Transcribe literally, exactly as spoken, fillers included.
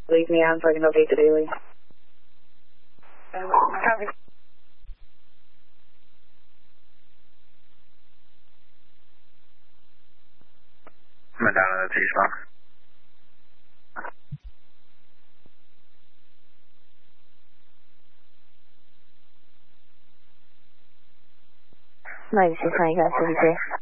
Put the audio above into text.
leave me on so I can update the daily. Um, copy. Madonna, that's eastbound. ninety-six, nine, got thirty-three.